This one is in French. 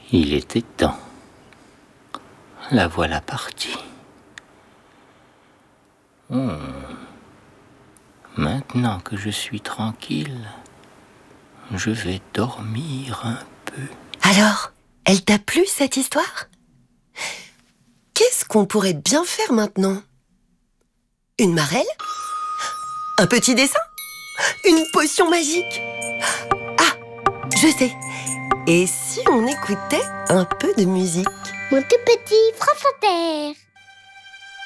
Il était temps. La voilà partie. Maintenant que je suis tranquille, je vais dormir un peu. Alors, elle t'a plu cette histoire? Qu'est-ce qu'on pourrait bien faire maintenant? Une marelle? Un petit dessin? Une potion magique? Ah, je sais. Et si on écoutait un peu de musique? Mon tout petit France Inter.